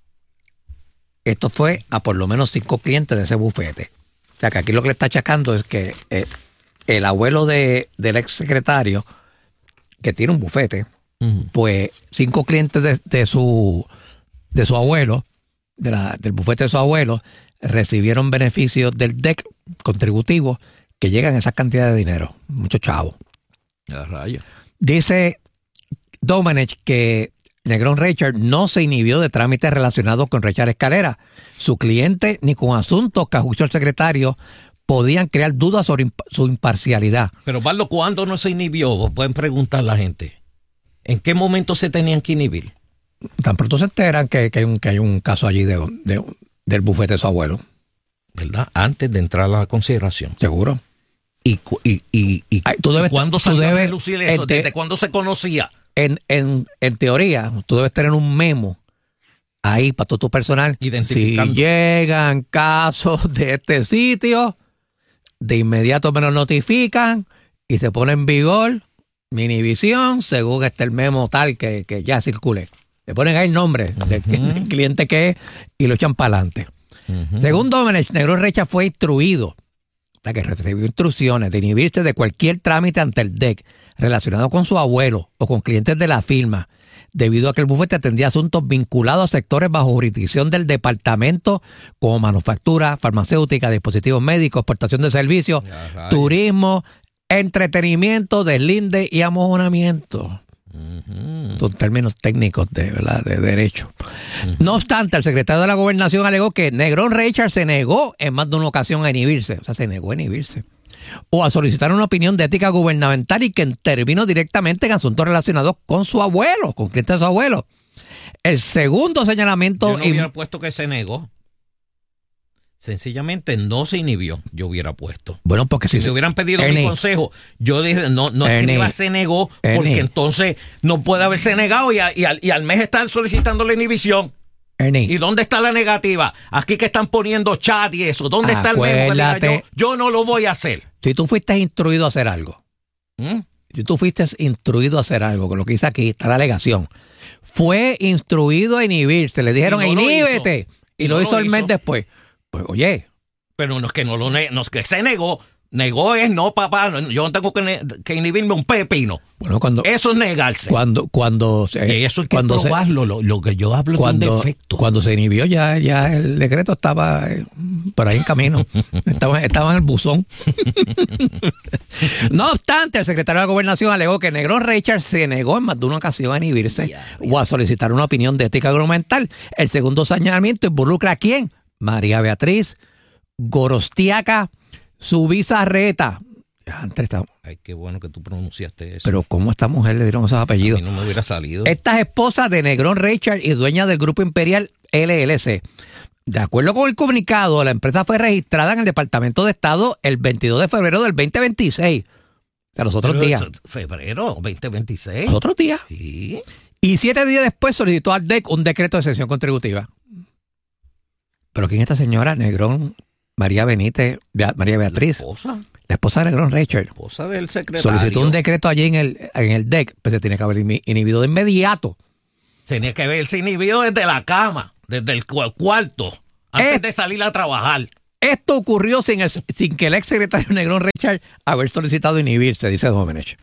Esto fue a por lo menos cinco clientes de ese bufete. O sea que aquí lo que le está achacando es que eh, el abuelo de, del ex secretario, que tiene un bufete, uh-huh. pues cinco clientes de, de su de su abuelo, de la, del bufete de su abuelo, recibieron beneficios del D E C contributivos que llegan a esa cantidad de dinero. Mucho chavo. A rayos. Dice Domenech que Negrón Reichard no se inhibió de trámites relacionados con Richard Escalera. Su cliente ni con asuntos que ajustó el secretario podían crear dudas sobre imp- su imparcialidad. Pero, Pablo, ¿cuándo no se inhibió? Pueden preguntar la gente. ¿En qué momento se tenían que inhibir? Tan pronto se enteran que, que, hay, un, que hay un caso allí de, de, del bufete de su abuelo. ¿Verdad? Antes de entrar a la consideración. Seguro. ¿Y, y, y, y, Ay, tú debes, ¿y cuándo salió a relucir eso? Te, ¿Desde cuándo se conocía? En, en, en teoría, tú debes tener un memo ahí para todo tu personal. Si llegan casos de este sitio, de inmediato me lo notifican y se pone en vigor mi inhibición según este el memo tal que, que ya circule. Le ponen ahí el nombre uh-huh. del, del cliente que es y lo echan para adelante. Uh-huh. Según Domenech, Negrón Reichard fue instruido, o sea que recibió instrucciones de inhibirse de cualquier trámite ante el D E C relacionado con su abuelo o con clientes de la firma, debido a que el bufete atendía asuntos vinculados a sectores bajo jurisdicción del departamento como manufactura, farmacéutica, dispositivos médicos, exportación de servicios, turismo, entretenimiento, deslinde y amojonamiento. Uh-huh. Son términos técnicos de, ¿verdad? de derecho. Uh-huh. No obstante, el secretario de la Gobernación alegó que Negrón Reichard se negó en más de una ocasión a inhibirse, o sea, se negó a inhibirse, o a solicitar una opinión de ética gubernamental y que intervino directamente en asuntos relacionados con su abuelo, con clientes de su abuelo. El segundo señalamiento... Yo no hubiera in... puesto que se negó. Sencillamente no se inhibió, yo hubiera puesto. Bueno, porque si, si se hubieran pedido Ernie, mi consejo, yo dije, no, no Ernie, escriba se negó, porque Ernie, entonces no puede haberse negado y, a, y, al, y al mes estar solicitando la inhibición. Ernie, ¿Y dónde está la negativa? Aquí que están poniendo chat y eso. ¿Dónde está el memo? Yo, yo no lo voy a hacer. Si tú fuiste instruido a hacer algo, ¿Mm? si tú fuiste instruido a hacer algo, con lo que dice aquí, está la alegación, fue instruido a inhibirse, le dijeron, no inhíbete, y, y no lo hizo el mes después. Pues oye. Pero no es que no lo ne- no es que se negó. Negó es no, papá. No, yo no tengo que, ne- que inhibirme un pepino. Bueno, cuando. Eso es negarse. Cuando. cuando se, y eso hay que cuando probarlo. Se, lo, lo que yo hablo cuando, de un defecto. Cuando se inhibió, ya, ya el decreto estaba eh, por ahí en camino. estaba, estaba en el buzón. No obstante, el secretario de la Gobernación alegó que Negrón Reichard se negó en más de una ocasión a inhibirse yeah, yeah. o a solicitar una opinión de ética gubernamental. El segundo señalamiento involucra a quién. María Beatriz Gorostiaca Subizarreta. Ay, qué bueno que tú pronunciaste eso. Pero ¿cómo a esta mujer le dieron esos apellidos? A mí no me hubiera salido. Esta es esposa de Negrón Reichard y dueña del Grupo Imperial L L C. De acuerdo con el comunicado, la empresa fue registrada en el Departamento de Estado el veintidós de febrero del veinte veintiséis. O sea, los otros Pero días. ¿Febrero veinte veintiséis? Los otros días. Sí. Y siete días después solicitó al D E C un decreto de exención contributiva. ¿Pero quién es esta señora? Negrón María Benítez, Bea, María Beatriz. ¿La esposa? La esposa de Negrón Reichard. La esposa del secretario. Solicitó un decreto allí en el, en el D E C, pues se tiene que haber inhibido de inmediato. Tenía que haberse inhibido desde la cama, desde el cuarto, antes es, de salir a trabajar. Esto ocurrió sin, el, sin que el ex secretario Negrón Reichard haber solicitado inhibirse, dice Domenech. O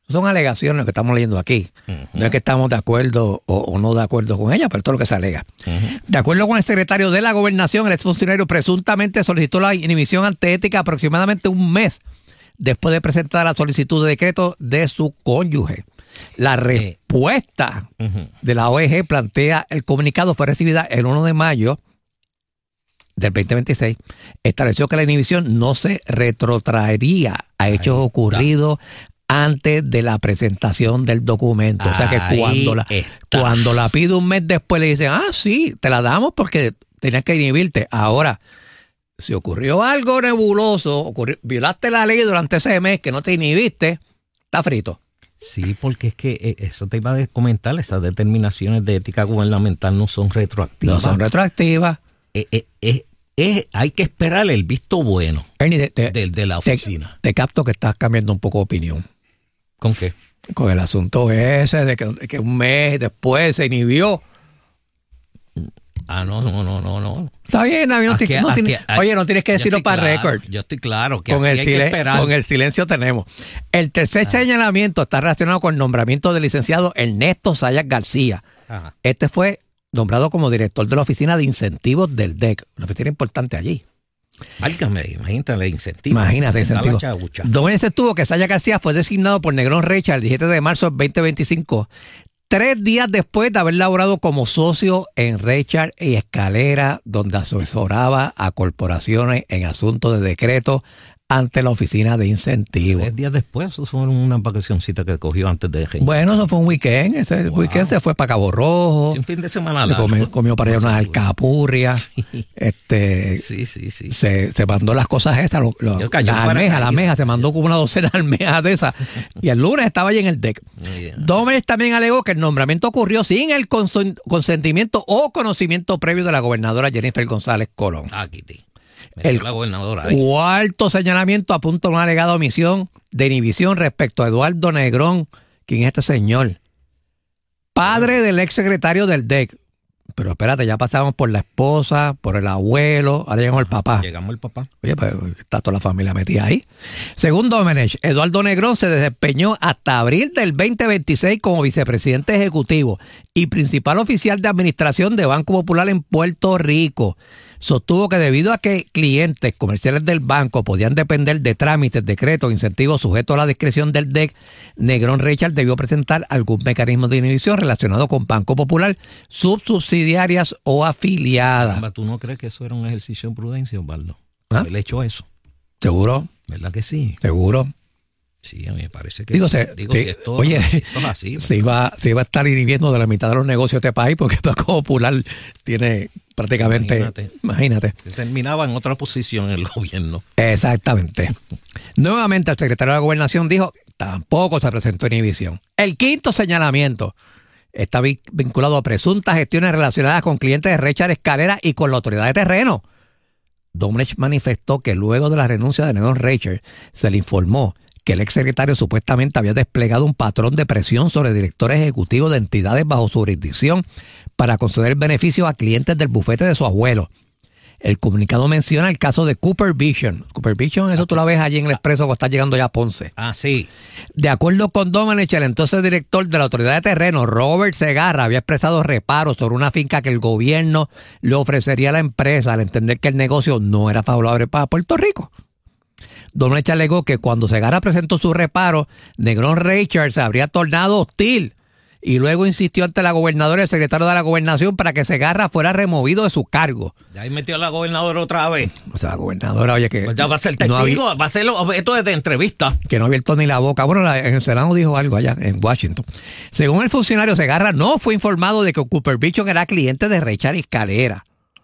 Son alegaciones que estamos leyendo aquí. Uh-huh. No es que estamos de acuerdo o, o no de acuerdo con ella, pero todo lo que se alega. Uh-huh. De acuerdo con el secretario de la Gobernación, el exfuncionario presuntamente solicitó la inhibición ante ética aproximadamente un mes después de presentar la solicitud de decreto de su cónyuge. La respuesta eh. uh-huh. de la O E G plantea, el comunicado fue recibida el primero de mayo del veinte veintiséis, estableció que la inhibición no se retrotraería a hechos Ahí ocurridos está. antes de la presentación del documento. Ahí o sea que cuando la, cuando la pide un mes después le dicen, ah, sí, te la damos porque tenías que inhibirte. Ahora, si ocurrió algo nebuloso, ocurrió, violaste la ley durante ese mes que no te inhibiste, está frito. Sí, porque es que eso te iba a comentar, esas determinaciones de ética gubernamental no son retroactivas. No son retroactivas. Eh, eh, eh, eh, hay que esperar el visto bueno Ernie, de, de, de, de la oficina. Te, te capto que estás cambiando un poco de opinión. ¿Con qué? Con el asunto ese de que, de que un mes después se inhibió. Ah, no, no, no, no, no. Está bien, no, aquí, no aquí, tiene, aquí, oye, no tienes que decirlo para claro, récord. Yo estoy claro que con aquí el, hay silen- que esperar. con el silencio tenemos. El tercer ah. señalamiento está relacionado con el nombramiento del licenciado Ernesto Sayas García. Ajá. Este fue nombrado como director de la Oficina de Incentivos del D E C, una oficina importante allí. Válgame, imagínate el incentivo. Imagínate el incentivo. Donde se estuvo que Sayas García fue designado por Negrón Recha el diecisiete de marzo del veinte veinticinco, tres días después de haber laborado como socio en Richard y Escalera, donde asesoraba a corporaciones en asuntos de decreto ante la Oficina de Incentivos. Tres días después, eso fue una vacacioncita que cogió antes de... Bueno, eso fue un weekend. Ese wow. weekend se fue para Cabo Rojo. Un fin de semana largo. Comió, comió para allá unas alcapurrias. Sí. Este, sí, sí, sí. Se, se mandó las cosas esas. Lo, lo, las almejas, las almejas. Se mandó como una docena de almejas de esas. Y el lunes estaba allí en el D E C. Yeah. Dómenes también alegó que el nombramiento ocurrió sin el cons- consentimiento o conocimiento previo de la gobernadora Jennifer González Colón. Aquí, tío. El cuarto señalamiento apunta a una alegada omisión de inhibición respecto a Eduardo Negrón. ¿Quién es este señor? Padre del ex secretario del D E C. Pero espérate, ya pasamos por la esposa, por el abuelo, ahora llegamos al papá. Llegamos al papá. Oye, pues está toda la familia metida ahí. Según Domenech, Eduardo Negrón se desempeñó hasta abril del veinte veintiséis como vicepresidente ejecutivo y principal oficial de administración de Banco Popular en Puerto Rico. Sostuvo que debido a que clientes comerciales del banco podían depender de trámites, decretos, incentivos sujetos a la discreción del D E C, Negrón Richard debió presentar algún mecanismo de inhibición relacionado con Banco Popular, subsubsidiarias o afiliadas. ¿Tú no crees que eso era un ejercicio de prudencia, Osvaldo? ¿Ah? Él hecho eso. ¿Seguro? ¿Verdad que sí? ¿Seguro? Sí, a mí me parece que digo, sí. Se, digo sí, si esto, oye, esto es así, se iba, se iba a estar inhibiendo de la mitad de los negocios de este país porque el Banco Popular tiene prácticamente, imagínate, imagínate. terminaba en otra posición en el gobierno. Exactamente. Nuevamente el secretario de la Gobernación dijo que tampoco se presentó inhibición. El quinto señalamiento está vinculado a presuntas gestiones relacionadas con clientes de Richard Escalera y con la autoridad de terreno. Domenech manifestó que luego de la renuncia de Negrón Richard se le informó que el exsecretario supuestamente había desplegado un patrón de presión sobre directores ejecutivos de entidades bajo su jurisdicción para conceder beneficios a clientes del bufete de su abuelo. El comunicado menciona el caso de Cooper Vision. Cooper Vision, eso tú la ves allí en el Expreso cuando estás llegando ya a Ponce. Ah, sí. De acuerdo con Domenech, el entonces director de la Autoridad de Terreno, Robert Segarra, había expresado reparos sobre una finca que el gobierno le ofrecería a la empresa al entender que el negocio no era favorable para Puerto Rico. Domenech alegó que cuando Segarra presentó su reparo, Negrón Richard se habría tornado hostil y luego insistió ante la gobernadora y el secretario de la Gobernación para que Segarra fuera removido de su cargo. Ya ahí metió a la gobernadora otra vez. O sea, la gobernadora, oye, que... Pues ya va a ser testigo, no había, va a ser objeto de entrevista. Que no ha abierto ni la boca. Bueno, la, en el Senado dijo algo allá, en Washington. Según el funcionario, Segarra no fue informado de que Cooper Vision era cliente de Richard Escalera.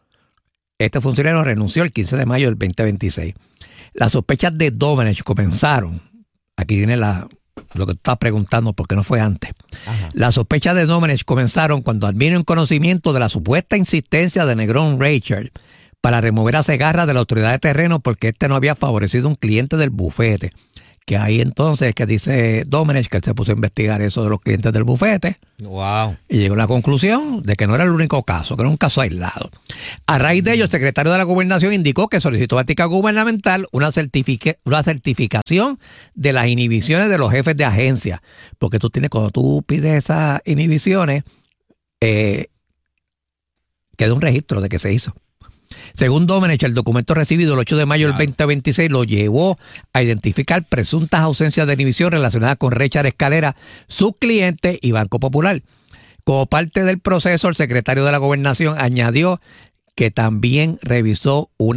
Este funcionario renunció el quince de mayo del veinte veintiséis. Las sospechas de Domenech comenzaron. Aquí viene la, lo que tú estás preguntando, ¿por qué no fue antes? Ajá. Las sospechas de Domenech comenzaron cuando advino en conocimiento de la supuesta insistencia de Negrón Richard para remover a Segarra de la autoridad de terreno porque este no había favorecido a un cliente del bufete, que ahí entonces es que dice Domenech que él se puso a investigar eso de los clientes del bufete. Wow. Y llegó a la conclusión de que no era el único caso, que era un caso aislado. A raíz de ello, el secretario de la Gobernación indicó que solicitó a Ética Gubernamental una, certifique, una certificación de las inhibiciones de los jefes de agencia. Porque tú tienes, cuando tú pides esas inhibiciones, eh, queda un registro de que se hizo. Según Domenech, el documento recibido el ocho de mayo del veinte veintiséis lo llevó a identificar presuntas ausencias de inhibición relacionadas con Richard Escalera, su cliente y Banco Popular. Como parte del proceso, el secretario de la Gobernación añadió que también revisó una